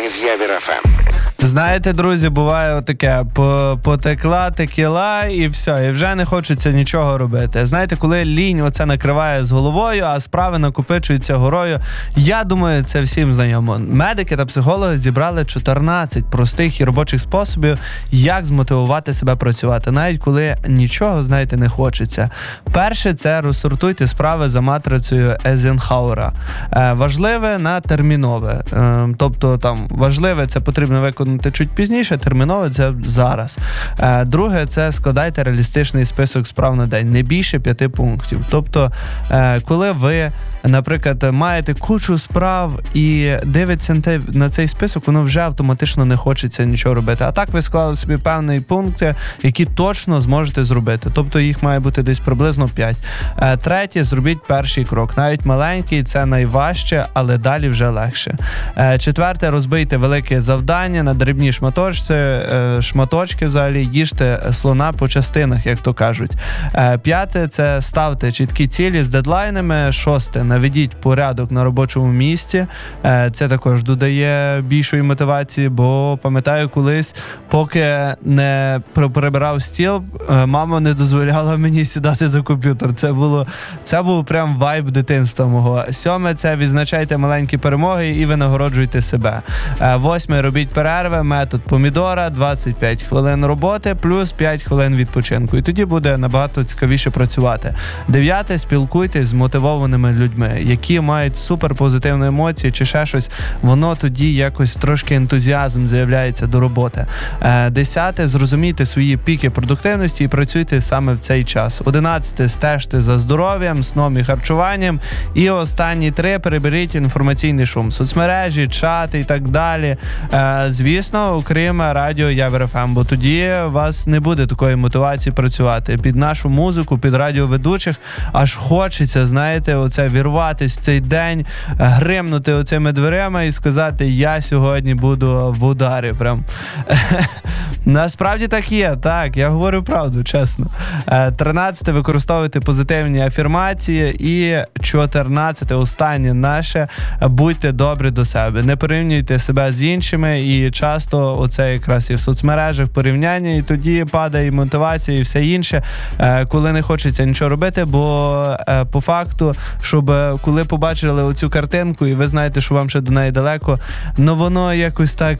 Ми з Явір ФМ. Знаєте, друзі, буває таке, потекла текіла і все, і вже не хочеться нічого робити. Знаєте, коли лінь оце накриває з головою, а справи накопичуються горою, я думаю, це всім знайомо. Медики та психологи зібрали 14 простих і робочих способів, як змотивувати себе працювати, навіть коли нічого, знаєте, не хочеться. Перше – це розсортуйте справи за матрицею Ейзенхауера. Важливе на термінове. Тобто, там, важливе – це потрібно виконати чуть пізніше, терміново це зараз. Друге, це складайте реалістичний список справ на день, не більше 5 пунктів. Тобто, коли ви, наприклад, маєте кучу справ і дивитеся на цей список, воно вже автоматично не хочеться нічого робити. А так ви склали собі певні пункти, які точно зможете зробити. Тобто їх має бути десь приблизно 5. Третє, зробіть перший крок. Навіть маленький, це найважче, але далі вже легше. Четверте, розбийте велике завдання на дрібні шматочки взагалі, їжте слона по частинах, як то кажуть. П'яте, це ставте чіткі цілі з дедлайнами. Шосте, наведіть порядок на робочому місці. Це також додає більшої мотивації, бо пам'ятаю колись, поки не прибирав стіл, мама не дозволяла мені сідати за комп'ютер. Це був прям вайб дитинства мого. Сьоме, це відзначайте маленькі перемоги і винагороджуйте себе. Восьме, робіть перерви, метод помідора, 25 хвилин роботи плюс 5 хвилин відпочинку. І тоді буде набагато цікавіше працювати. Дев'яте, спілкуйтесь з мотивованими людьми, які мають суперпозитивні емоції чи ще щось. Воно тоді якось трошки ентузіазм з'являється до роботи. Десяте, зрозумійте свої піки продуктивності і працюйте саме в цей час. 11, стежте за здоров'ям, сном і харчуванням. І останні 3, переберіть інформаційний шум. Соцмережі, чати і так далі. Звісно, окрім радіо Явір ФМ, бо тоді у вас не буде такої мотивації працювати. Під нашу музику, під радіоведучих аж хочеться, знаєте, оце вірватись в цей день, гримнути оцими дверима і сказати, я сьогодні буду в ударі. Прям. Насправді так є, так, я говорю правду, чесно. 13, використовуйте позитивні афірмації. І 14, останнє наше, будьте добрі до себе. Не порівнюйте себе з іншими, і часто оце якраз і в соцмережах порівняння, і тоді падає і мотивація, і все інше, коли не хочеться нічого робити, бо по факту, щоб коли побачили оцю картинку, і ви знаєте, що вам ще до неї далеко, воно якось так,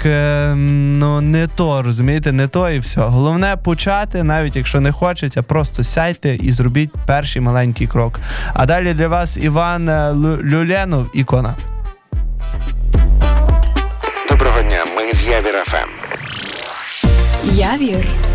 не то, розумієте, не то і все. Головне почати, навіть якщо не хочеться, просто сядьте і зробіть перший маленький крок. А далі для вас Іван Люленов, Ікона. Доброго дня, ми з Явір ФМ. Явір